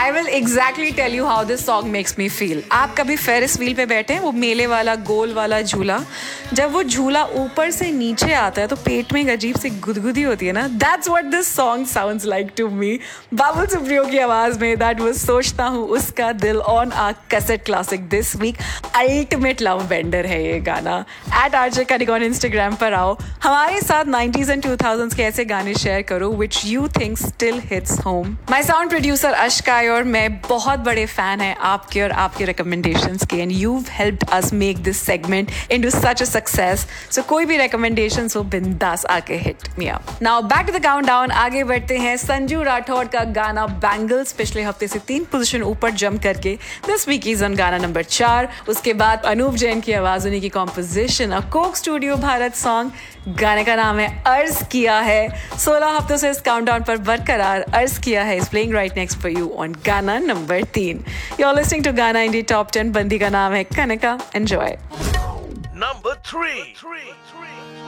I will exactly tell you how this song makes me feel. आप कभी Ferris wheel पे बैठे हैं, वो मेले वाला गोल वाला झूला, जब वो झूला ऊपर से नीचे आता है तो पेट में एक अजीब सी गुदगुदी होती है ना. That's what this song sounds like to me. Babul Supriyo की आवाज में that was सोचता हूँ उसका दिल on our cassette classic this week. Ultimate love bender है ये गाना. @RJ Kanik on Instagram पर आओ, हमारे साथ 90s and 2000s के ऐसे गाने शेयर करो which you think still hits home. My sound producer अशकाय और मैं बहुत बड़े फैन हैं आपके और आपके recommendations के, and you've helped us make this segment into such a success. So कोई भी recommendations हो बिंदास आके hit me up. Now back to the countdown. आगे बढ़ते हैं. संजू राठौड़ का गाना Bangles पिछले हफ्ते से 3 पोजीशन ऊपर जंप करके this week is on गाना नंबर 4. उसके बाद अनूप जैन की आवाज, उन्हीं की कॉम्पोजिशन, अ कोक स्टूडियो भारत सॉन्ग. गाने का नाम है अर्ज किया है. 16 हफ्तों से इस काउंटडाउन पर बरकरार. अर्ज किया है is playing right next for you on गाना नंबर 3. You're listening to गाना इंडी टॉप 10. बंदी का नाम है कनका. Enjoy. Number 3.